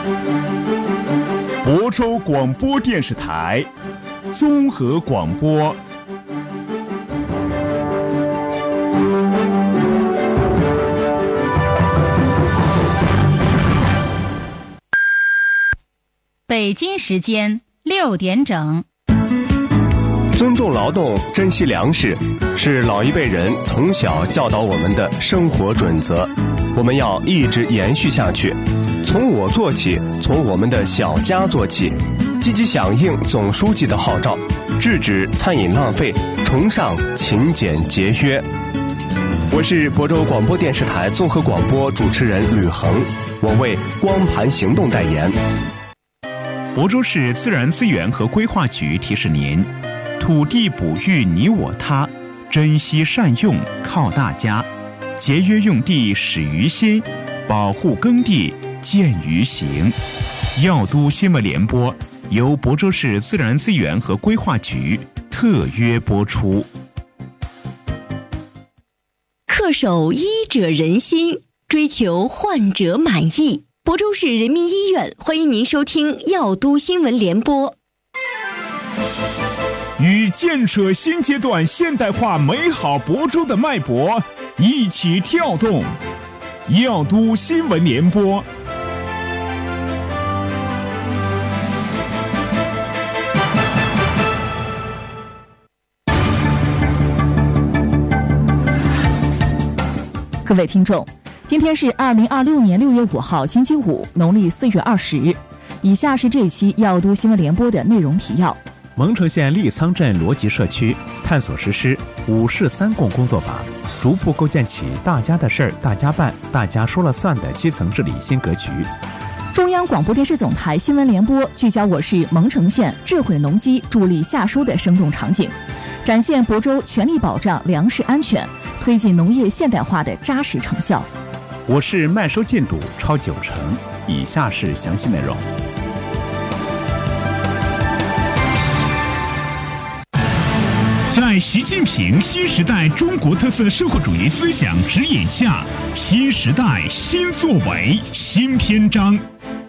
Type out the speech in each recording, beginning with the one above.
亳州广播电视台综合广播。 北京时间6点整。 尊重劳动，珍惜粮食，是老一辈人从小教导我们的生活准则，我们要一直延续下去。从我做起，从我们的小家做起，积极响应总书记的号召，制止餐饮浪费，崇尚勤俭节约。我是亳州广播电视台综合广播主持人吕恒，我为光盘行动代言。 亳州市自然资源和规划局提示您：土地哺育你我他，珍惜善用靠大家，节约用地始于心，保护耕地见于行。药都新闻联播由亳州市自然资源和规划局特约播出。 恪守医者仁心，追求患者满意。亳州市人民医院欢迎您收听药都新闻联播。 与建设新阶段现代化美好亳州的脉搏一起跳动，药都新闻联播。 各位听众，今天是2026年6月5号星期五，农历4月20日。以下是这期药都新闻联播的内容提要。 蒙城县利仓镇罗集社区探索实施5市3共工作法，逐步构建起大家的事儿大家办、大家说了算的基层治理新格局。 中央广播电视总台新闻联播聚焦我市蒙城县智慧农机助力下输的生动场景，展现亳州全力保障粮食安全、推进农业现代化的扎实成效。 我市麦收进度超90%，以下是详细内容。 在习近平新时代中国特色社会主义思想指引下，新时代新作为新篇章。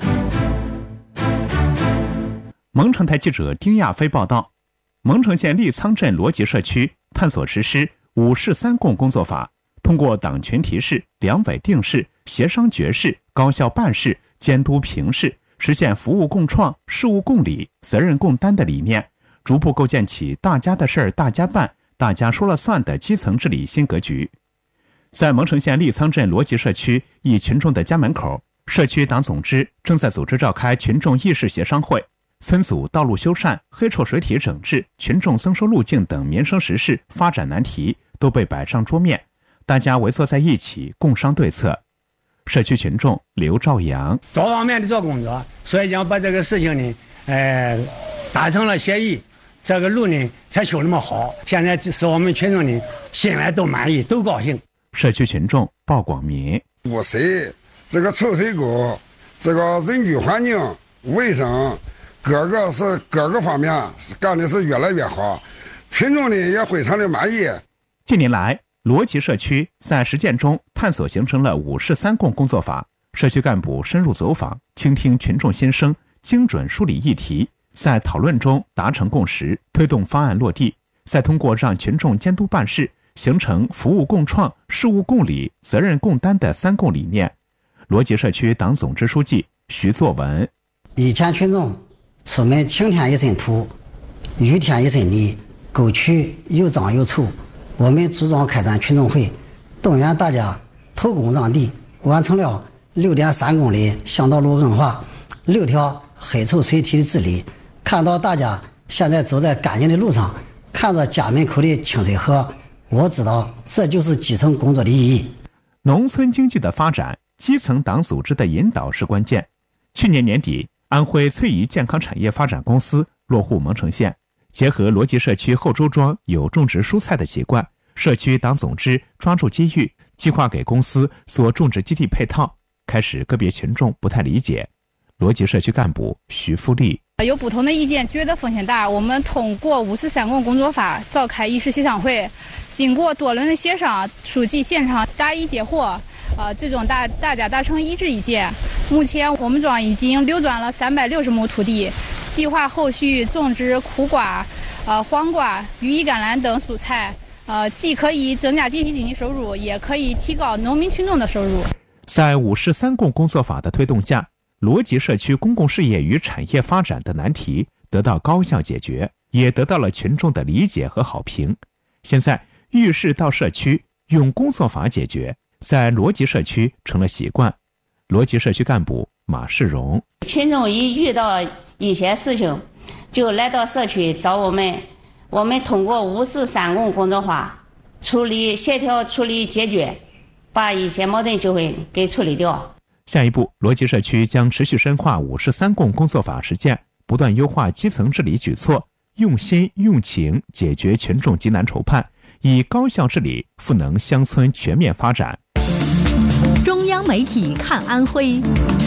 蒙城台记者丁亚飞报道，蒙城县利仓镇罗集社区探索实施5市3共工作法，通过党群提示、两委定事、协商决事、高效办事、监督评事，实现服务共创、事务共理、责任共担的理念，逐步构建起大家的事儿大家办、大家说了算的基层治理新格局。在蒙城县利仓镇罗集社区一群众的家门口，社区党总支正在组织召开群众议事协商会，村组道路修缮、黑臭水体整治、群众增收路径等民生实事、发展难题都被摆上桌面，大家围坐在一起共商对策。社区群众刘兆阳： 多方面的做工作，所以讲把这个事情呢，达成了协议，这个路呢才修那么好。现在使我们群众呢心里都满意，都高兴。 社区群众鲍广民： 污水、这个臭水沟、这个人居环境、卫生，各个方面干的是越来越好，群众呢也非常的满意。 近年来，罗集社区在实践中探索形成了5市3共工作法，社区干部深入走访，倾听群众心声，精准梳理议题，在讨论中达成共识，推动方案落地，再通过让群众监督办事，形成服务共创、事务共理、责任共担的3共理念。罗集社区党总支书记徐作文： 以前群众出门晴天一身土，雨天一身泥，沟渠又脏又臭，我们组装开展群众会，动员大家投工让地，完成了6.3公里乡道路硬化、6条黑臭水体的治理。看到大家现在走在干净的路上，看着家门口的清水河，我知道这就是基层工作的意义。 农村经济的发展，基层党组织的引导是关键。去年年底，安徽翠怡健康产业发展公司落户蒙城县，结合罗集社区后周庄有种植蔬菜的习惯，社区党总支抓住机遇，计划给公司做种植基地配套。开始个别群众不太理解，罗集社区干部徐富丽： 有不同的意见，觉得风险大。我们通过5市3共工作法召开议事协商会，经过多轮的协商，书记现场答疑解惑， 最终大家达成一致意见。目前我们庄已经流转了360亩土地，计划后续种植苦瓜、黄瓜、羽衣甘蓝等蔬菜，既可以增加集体经济收入，也可以提高农民群众的收入。 在5市3共工作法的推动下，罗集社区公共事业与产业发展的难题得到高效解决，也得到了群众的理解和好评。现在遇事到社区，用工作法解决，在罗集社区成了习惯。罗集社区干部马世荣： 群众一遇到一些事情，就来到社区找我们，我们通过5市3共工作法协调处理解决，把一些矛盾就会给处理掉。 下一步，罗集社区将持续深化5市3共工作法实践，不断优化基层治理举措，用心用情解决群众急难愁盼，以高效治理赋能乡村全面发展。 中央媒体看安徽。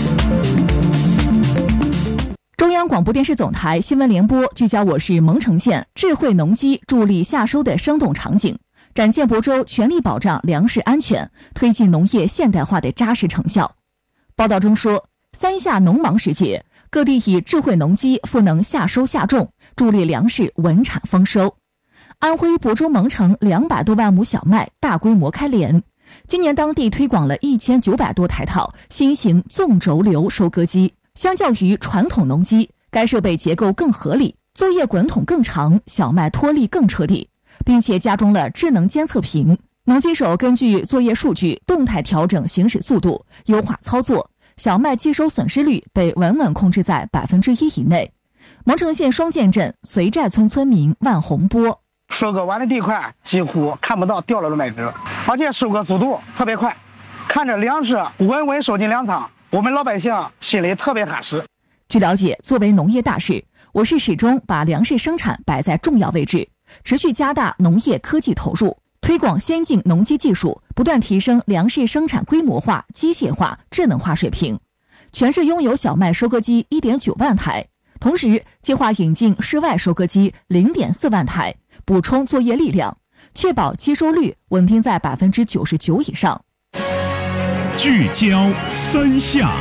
中央广播电视总台新闻联播聚焦我市蒙城县智慧农机助力夏收的生动场景，展现亳州全力保障粮食安全、推进农业现代化的扎实成效。报道中说，3夏农忙时节，各地以智慧农机赋能夏收夏种，助力粮食稳产丰收。安徽亳州蒙城200多万亩小麦大规模开镰，今年当地推广了1900多台套新型纵轴流收割机。相较于传统农机，该设备结构更合理，作业滚筒更长，小麦脱粒更彻底，并且加装了智能监测屏，农机手根据作业数据动态调整行驶速度，优化操作，小麦机收损失率被稳稳控制在1%以内。蒙城县双涧镇随寨村村民万洪波： 收割完的地块几乎看不到掉了的麦子，而且收割速度特别快，看着粮食稳稳收进粮仓，我们老百姓心里特别踏实。 据了解，作为农业大市，我市始终把粮食生产摆在重要位置，持续加大农业科技投入，推广先进农机技术，不断提升粮食生产规模化、机械化、智能化水平。全市拥有小麦收割机1.9万台，同时计划引进室外收割机0.4万台，补充作业力量，确保机收率稳定在99%以上。 聚焦3夏，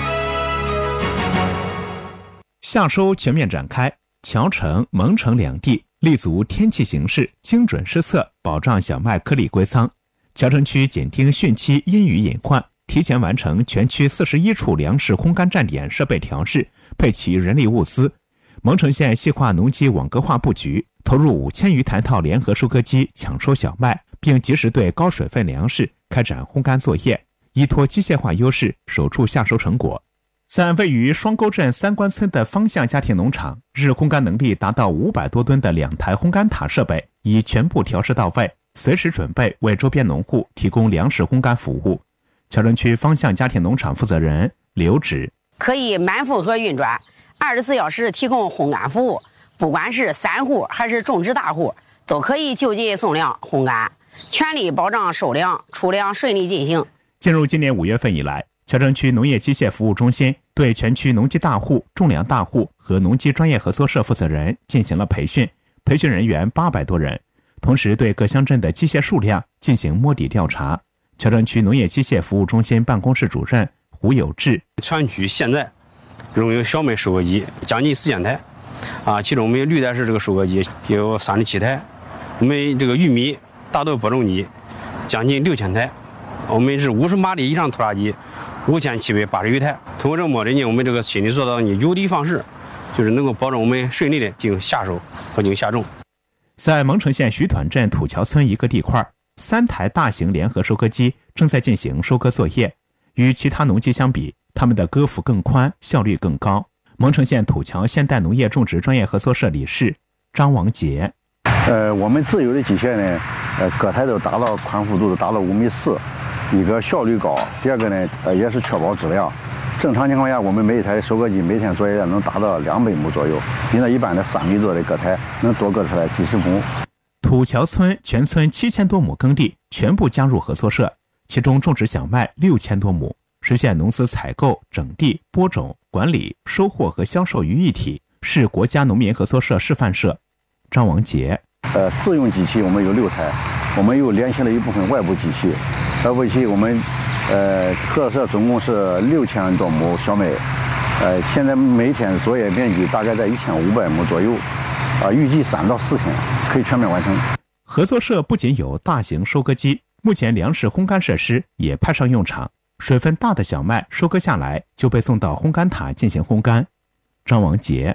夏收全面展开，谯城、蒙城2地立足天气形势，精准施策，保障小麦颗粒归仓。谯城区紧盯汛期阴雨隐患，提前完成全区41处粮食烘干站点设备调试，配齐人力物资。蒙城县细化农机网格化布局，投入5000余台套联合收割机抢收小麦，并及时对高水分粮食开展烘干作业，依托机械化优势守住夏收成果。在位于双沟镇三关村的方向家庭农场，日烘干能力达到500多吨的2台烘干塔设备已全部调试到位，随时准备为周边农户提供粮食烘干服务。谯城区方向家庭农场负责人刘指： 可以满负荷运转，24小时提供烘干服务，不管是散户还是种植大户，都可以就近送粮烘干，全力保障收粮、出粮顺利进行。 进入今年5月份以来，谯城区农业机械服务中心对全区农机大户、种粮大户和农机专业合作社负责人进行了培训，培训人员800多人，同时对各乡镇的机械数量进行摸底调查。谯城区农业机械服务中心办公室主任胡有志： 全区现在拥有小麦收割机将近4000台，其中我们绿带式这个收割机有37台，我们这个玉米、大豆播种机将近6000台，我们是50马力以上拖拉机5780余台。通过这个摸底呢，我们这个心里做到你有的放矢，就是能够保证我们顺利的进行夏收和进行夏种。 在蒙城县徐团镇土桥村一个地块，3台大型联合收割机正在进行收割作业。与其他农机相比，它们的割幅更宽，效率更高。蒙城县土桥现代农业种植专业合作社理事张王杰： 我们自有的机械呢，各台都达到宽幅度都达到5.4米，一个效率高，第二个呢，也是确保质量。正常情况下，我们每一台收割机每天作业量能达到200亩左右，比那一般的3米多的割台能多割出来几十亩。 土桥村全村7000多亩耕地全部加入合作社，其中种植小麦6000多亩，实现农资采购、整地、播种、管理、收获和销售于一体，是国家农民合作社示范社。张王杰： 自用机器我们有6台，我们又联系了一部分外部机器，外部机器我们合作社总共是6000多亩小麦，现在每天作业面积大概在1500亩左右，预计3到4天可以全面完成。 合作社不仅有大型收割机，目前粮食烘干设施也派上用场，水分大的小麦收割下来就被送到烘干塔进行烘干。张王杰，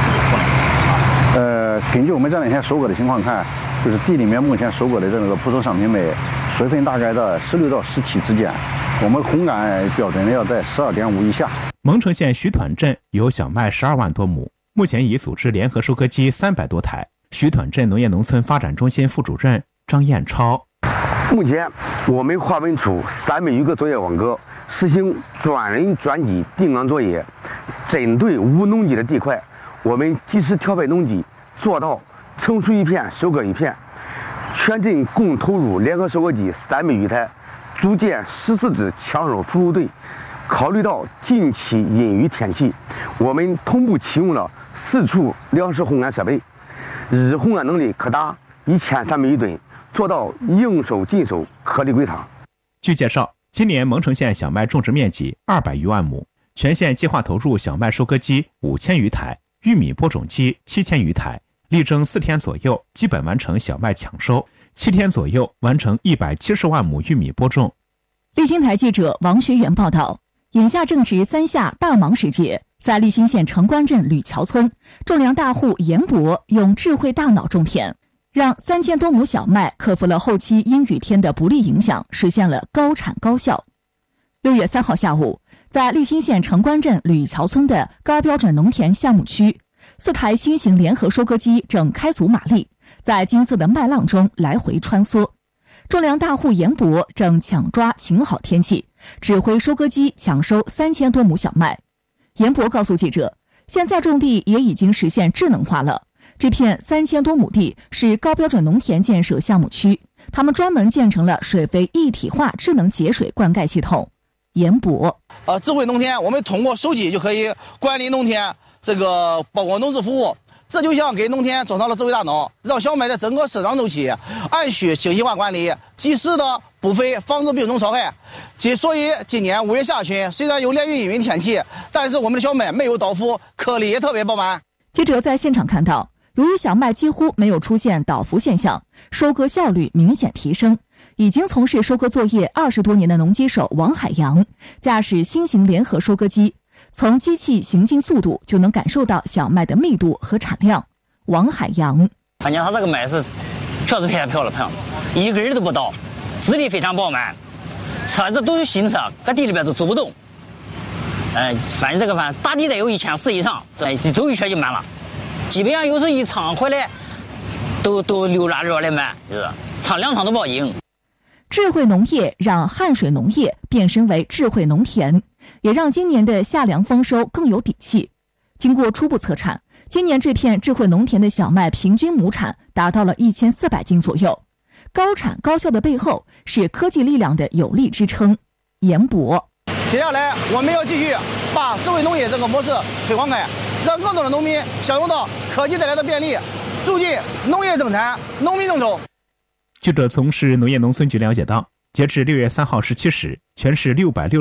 根据我们这两天收割的情况看，就是地里面目前收割的这个普通商品麦，水分大概在16到17之间，我们烘干标准要在12.5以下。 蒙城县徐团镇有小麦12万多亩，目前已组织联合收割机300多台。徐团镇农业农村发展中心副主任张彦超， 目前我们划分出300余个作业网格，实行专人专机定岗作业。针对无农机的地块，我们及时调配农机，做到成熟一片收割一片。全镇共投入联合收割机300余台，组建14支抢收服务队。考虑到近期阴雨天气，我们同步启用了4处粮食烘干设备，日烘干能力可达1300余吨，做到应收尽收，颗粒归仓。 据介绍，今年蒙城县小麦种植面积200余万亩，全县计划投入小麦收割机5000余台，玉米播种机7000余台，力争4天左右基本完成小麦抢收，7天左右完成170万亩玉米播种。 立新台记者王学元报道，眼下正值3夏大忙时节，在立新县城关镇吕桥村，种粮大户严伯用智慧大脑种田，让3000多亩小麦克服了后期阴雨天的不利影响，实现了高产高效。6月3号下午，在立新县城关镇吕桥村的高标准农田项目区，4台新型联合收割机正开足马力，在金色的麦浪中来回穿梭。种粮大户严伯正抢抓晴好天气，指挥收割机抢收3000多亩小麦。严伯告诉记者，现在种地也已经实现智能化了。这片3000多亩地是高标准农田建设项目区，他们专门建成了水肥一体化智能节水灌溉系统。严伯， 智慧农田，我们通过手机就可以管理农田，包括农事服务，这就像给农田装上了智慧大脑，让小麦的整个生长周期按需精细化管理，及时的补肥，防止病虫草害。所以今年5月下旬，虽然有连阴雨天气，但是我们的小麦没有倒伏，颗粒也特别饱满。 记者在现场看到，由于小麦几乎没有出现倒伏现象，收割效率明显提升。已经从事收割作业20多年的农机手王海洋驾驶新型联合收割机，从机器行进速度就能感受到小麦的密度和产量。王海洋， 反正他这个麦是确实太漂亮，一根儿都不倒，质地非常饱满，车子都是新车，搁地里边都走不动。反正打底得有1400以上，走一圈就满了。基本上有时候一趟回来都溜拉热的满，就是趟2趟都报应。 智慧农业让汗水农业变身为智慧农田，也让今年的夏粮丰收更有底气。经过初步测产，今年这片智慧农田的小麦平均亩产达到了1400斤左右。高产高效的背后是科技力量的有力支撑。严伯， 接下来我们要继续把智慧农业这个模式推广开，让更多的农民享用到科技带来的便利，促进农业生产、农民众筹。 记者从市农业农村局了解到，截至6月3号17时，全市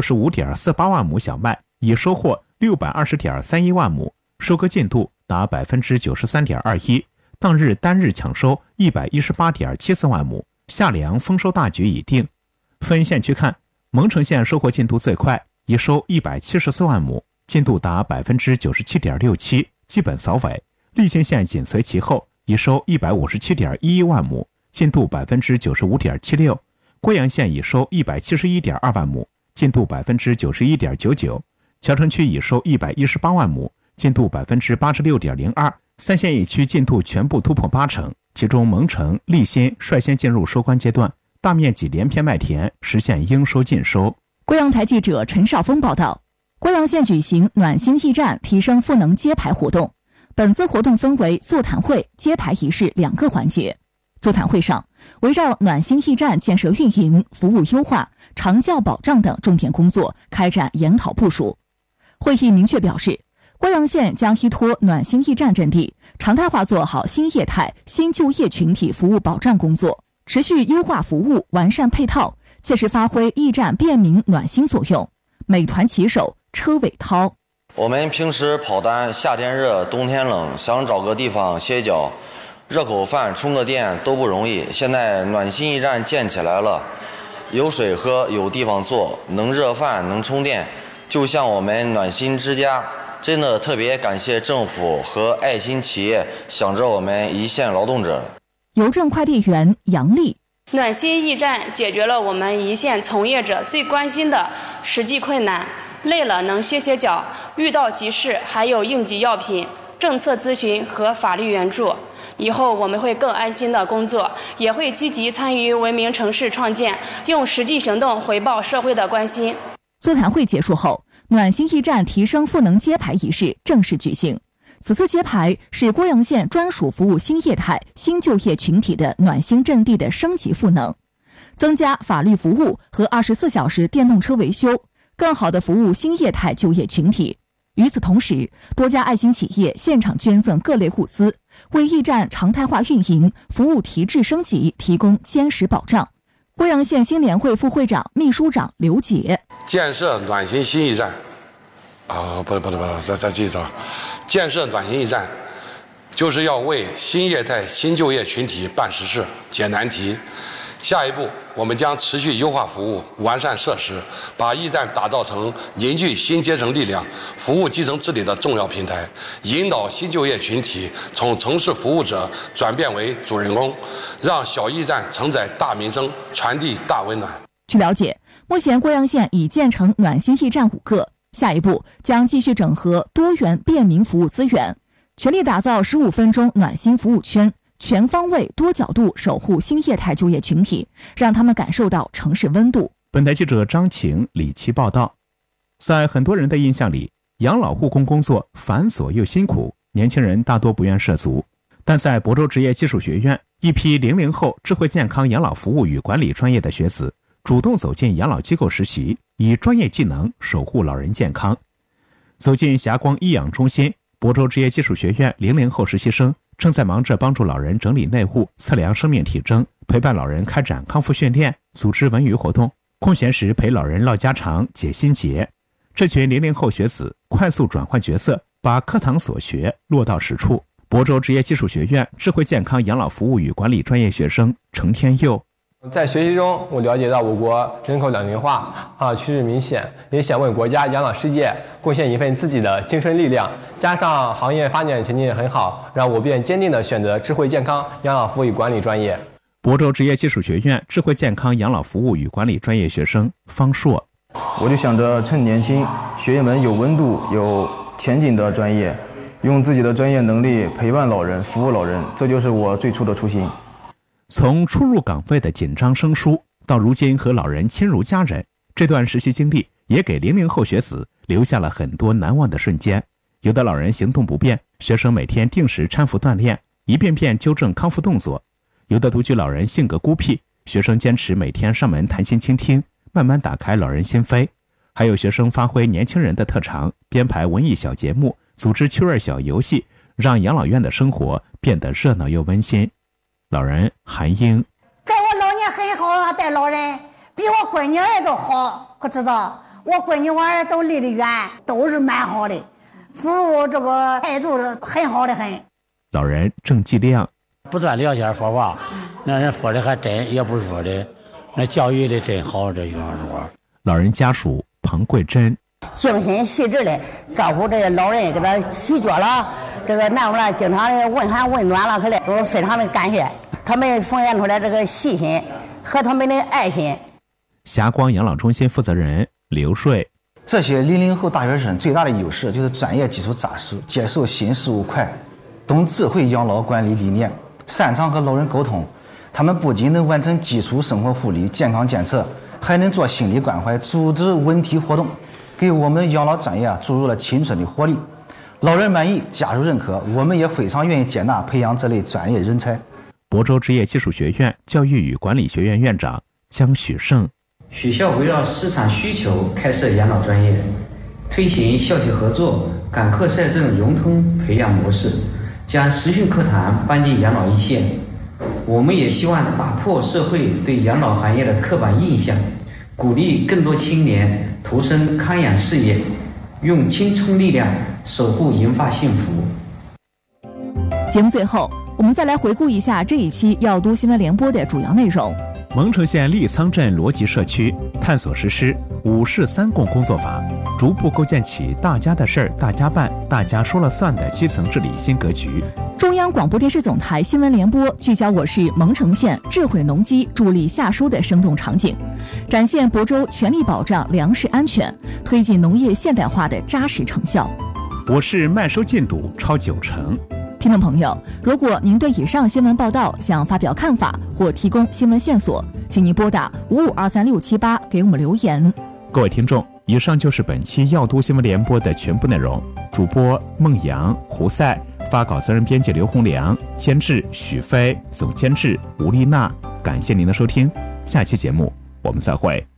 665.48万亩小麦已收获620.31万亩，收割进度达93.21%，当日单日抢收118.74万亩，夏粮丰收大局已定。分县区看，蒙城县收获进度最快，已收174万亩，进度达97.67%，基本扫尾。立新县紧随其后，已收157.11万亩，进度95.76%，贵阳县已收171.2万亩，进度91.99%，桥城区已收118万亩，进度86.02%，三县一区进度全部突破80%，其中蒙城、立新率先进入收官阶段，大面积连片麦田实现应收尽收。 贵阳台记者陈少峰报道，贵阳县举行暖心驿站提升赋能揭牌活动，本次活动分为座谈会、揭牌仪式2个环节。座谈会上，围绕暖心驿站建设运营、服务优化、长效保障等重点工作开展研讨部署。会议明确表示，贵阳县将依托暖心驿站阵地，常态化做好新业态、新就业群体服务保障工作，持续优化服务、完善配套， 切实发挥驿站便民暖心作用。美团骑手车伟涛： 我们平时跑单，夏天热，冬天冷，想找个地方歇脚，热口饭、充个电都不容易。现在暖心驿站建起来了，有水喝，有地方坐，能热饭，能充电，就像我们暖心之家。真的特别感谢政府和爱心企业想着我们一线劳动者。 邮政快递员杨丽： 暖心驿站解决了我们一线从业者最关心的实际困难，累了能歇歇脚，遇到急事还有应急药品、政策咨询和法律援助。以后我们会更安心的工作，也会积极参与文明城市创建，用实际行动回报社会的关心。 座谈会结束后，暖心驿站提升赋能揭牌仪式正式举行。此次揭牌是郭阳县专属服务新业态新就业群体的暖心阵地的升级赋能，增加法律服务和24小时电动车维修，更好地服务新业态就业群体。与此同时，多家爱心企业现场捐赠各类物资，为驿站常态化运营、服务提质升级提供坚实保障。郭阳县新联会副会长、秘书长刘杰： 建设暖心新驿站，再记着，建设暖心驿站，就是要为新业态新就业群体办实事、解难题。下一步，我们将持续优化服务，完善设施，把驿站打造成凝聚新阶层力量、服务基层治理的重要平台，引导新就业群体从城市服务者转变为主人公，让小驿站承载大民生，传递大温暖。 据了解，目前郭阳县已建成暖心驿站5个，下一步将继续整合多元便民服务资源，全力打造15分钟暖心服务圈，全方位多角度守护新业态就业群体，让他们感受到城市温度。 本台记者张晴、李琦报道。在很多人的印象里，养老护工工作繁琐又辛苦，年轻人大多不愿涉足。但在亳州职业技术学院，一批00后智慧健康养老服务与管理专业的学子主动走进养老机构实习，以专业技能守护老人健康。走进霞光医养中心，亳州职业技术学院00后实习生正在忙着帮助老人整理内务、测量生命体征，陪伴老人开展康复训练，组织文娱活动，空闲时陪老人唠家常、解心结。这群00后学子快速转换角色，把课堂所学落到实处。亳州职业技术学院智慧健康养老服务与管理专业学生程天佑： 在学习中，我了解到我国人口老龄化趋势明显，也想为国家养老事业贡献一份自己的青春力量。加上行业发展前景很好，让我便坚定地选择智慧健康养老服务与管理专业。 亳州职业技术学院智慧健康养老服务与管理专业学生方硕： 我就想着趁年轻，学一门有温度、有前景的专业，用自己的专业能力陪伴老人、服务老人，这就是我最初的初心。 从初入岗位的紧张生疏，到如今和老人亲如家人，这段实习经历也给00后学子留下了很多难忘的瞬间。有的老人行动不便，学生每天定时搀扶锻炼，一遍遍纠正康复动作；有的独居老人性格孤僻，学生坚持每天上门谈心倾听，慢慢打开老人心扉；还有学生发挥年轻人的特长，编排文艺小节目，组织趣味小游戏，让养老院的生活变得热闹又温馨。老人韩英： 带我老年很好啊，带老人比我闺女儿都好，可知道我闺女我儿都离得远，都是蛮好的，服务这个态度很好的很。 老人郑继亮： 不断了解说话，那人说的还真，也不是说的，那教育的真好，这养老。 老人家属彭桂珍： 精心细致的照顾这些老人，给他洗脚了，这个那了，经常的问寒问暖了，可嘞，我非常的感谢他们奉献出来这个细心和他们的爱心。 霞光养老中心负责人刘瑞： 这些00后大学生最大的优势就是专业基础扎实，接受新事物快，懂智慧养老管理理念，擅长和老人沟通。他们不仅能完成基础生活护理、健康监测，还能做心理关怀、组织文体活动，给我们养老专业注入了青春的活力。老人满意，家属认可，我们也非常愿意接纳培养这类专业人才。 亳州职业技术学院教育与管理学院院长江许胜： 学校围绕市场需求开设养老专业，推行校企合作、赶课赛政融通培养模式，将实训课堂搬进养老一线。 我们也希望打破社会对养老行业的刻板印象，鼓励更多青年投身康养事业，用青春力量守护银发幸福。 节目最后，我们再来回顾一下这一期药都新闻联播的主要内容。 蒙城县利仓镇罗集社区探索实施5市3共工作法，逐步构建起大家的事儿大家办、大家说了算的基层治理新格局。 中央广播电视总台新闻联播聚焦我市蒙城县智慧农机助力夏收的生动场景，展现亳州全力保障粮食安全、推进农业现代化的扎实成效。 我市麦收进度超90%。 听众朋友，如果您对以上新闻报道想发表看法或提供新闻线索，请您拨打5523-678给我们留言。 各位听众，以上就是本期药都新闻联播的全部内容。主播孟阳、胡赛，发稿责任编辑刘洪良，监制许飞，总监制吴丽娜。感谢您的收听，下期节目我们再会。